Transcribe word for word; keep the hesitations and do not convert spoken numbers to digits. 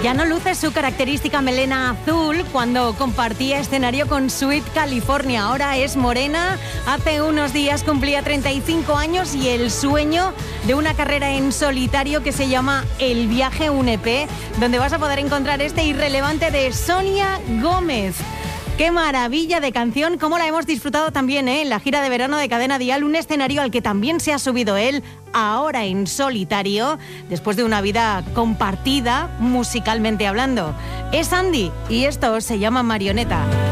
Ya no luce su característica melena azul cuando compartía escenario con Sweet California. Ahora es morena. Hace unos días cumplía treinta y cinco años y el sueño de una carrera en solitario que se llama El Viaje, un E P, donde vas a poder encontrar este Irrelevante de Sonia Gómez. ¡Qué maravilla de canción! Cómo la hemos disfrutado también, ¿eh? En la gira de verano de Cadena Dial, un escenario al que también se ha subido él, ahora en solitario, después de una vida compartida, musicalmente hablando. Es Andy y esto se llama Marioneta.